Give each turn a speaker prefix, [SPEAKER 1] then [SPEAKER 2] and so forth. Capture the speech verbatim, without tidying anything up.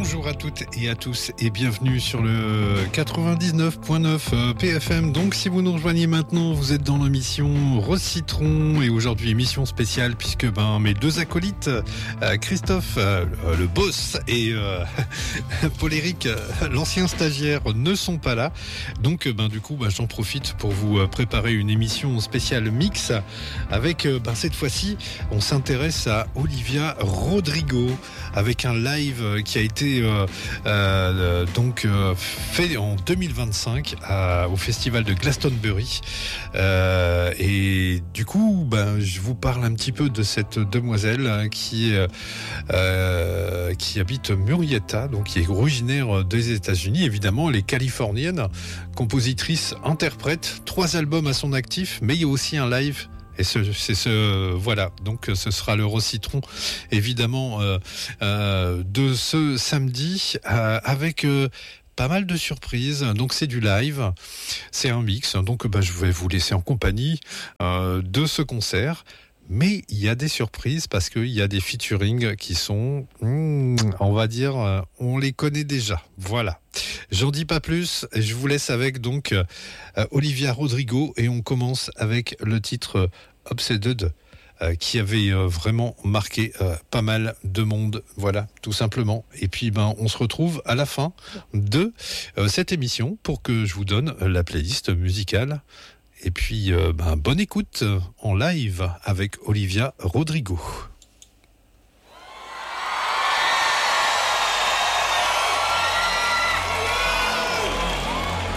[SPEAKER 1] Bonjour à toutes et à tous et bienvenue sur le quatre-vingt-dix-neuf virgule neuf P F M. Donc si vous nous rejoignez maintenant, vous êtes dans l'émission Rose Citron et aujourd'hui émission spéciale puisque ben mes deux acolytes, euh, Christophe euh, le boss et euh, Paul-Éric, l'ancien stagiaire, ne sont pas là. Donc ben du coup ben, j'en profite pour vous préparer une émission spéciale mix avec ben, cette fois-ci on s'intéresse à Olivia Rodrigo avec un live qui a été euh, euh, donc euh, fait en deux mille vingt-cinq à, au festival de Glastonbury euh, et du coup ben, je vous parle un petit peu de cette demoiselle qui, euh, qui habite Murrieta, donc qui est originaire des États-Unis. Évidemment elle est californienne, compositrice, interprète, trois albums à son actif, mais il y a aussi un live. Et ce, c'est ce, voilà, donc ce sera le Rose Citron, évidemment, euh, euh, de ce samedi, euh, avec euh, pas mal de surprises. Donc c'est du live, c'est un mix, donc bah, je vais vous laisser en compagnie euh, de ce concert. Mais il y a des surprises parce qu'il y a des featuring qui sont, hmm, on va dire, euh, on les connaît déjà. Voilà. J'en dis pas plus. Je vous laisse avec donc euh, Olivia Rodrigo et on commence avec le titre euh, Obsessed euh, qui avait euh, vraiment marqué euh, pas mal de monde. Voilà, tout simplement. Et puis ben on se retrouve à la fin de euh, cette émission pour que je vous donne la playlist musicale. Et puis, euh, ben, bonne écoute en live avec Olivia Rodrigo.